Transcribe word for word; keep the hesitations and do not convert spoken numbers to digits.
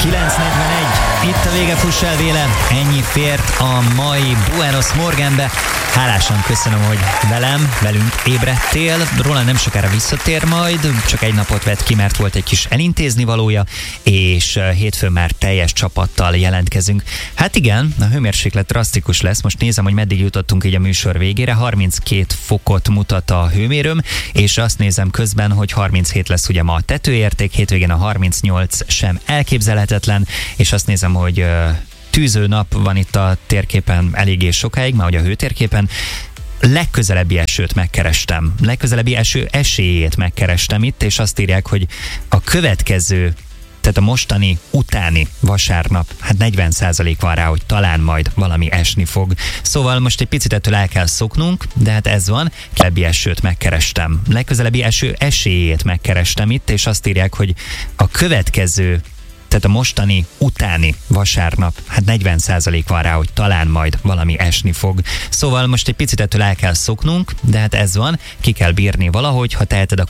kilenc negyvenegy, itt a vége, fuss el véle, ennyi fért a mai Buenos Morgenbe. Hálásan köszönöm, hogy velem, velünk ébredtél. Róla nem sokára visszatér majd, csak egy napot vett ki, mert volt egy kis elintézni valója, és hétfőn már teljes csapattal jelentkezünk. Hát igen, a hőmérséklet drasztikus lesz. Most nézem, hogy meddig jutottunk így a műsor végére. harminckét fokot mutat a hőmérőm, és azt nézem közben, hogy harminchét lesz ugye ma a tetőérték, hétvégén a harmincnyolc sem elképzelhetetlen, és azt nézem, hogy tűző nap van itt a térképen eléggé sokáig, már ugye a hőtérképen. Legközelebbi esőt megkerestem. Legközelebbi eső esélyét megkerestem itt, és azt írják, hogy a következő, tehát a mostani utáni vasárnap, hát negyven százalék van rá, hogy talán majd valami esni fog. Szóval most egy picit ettől el kell szoknunk, de hát ez van. Legközelebbi esőt megkerestem. Legközelebbi eső esélyét megkerestem itt, és azt írják, hogy a következő, tehát a mostani utáni vasárnap, hát negyven százalék van rá, hogy talán majd valami esni fog. Szóval most egy picit ettől el kell szoknunk, de hát ez van, ki kell bírni valahogy, ha teheted, akkor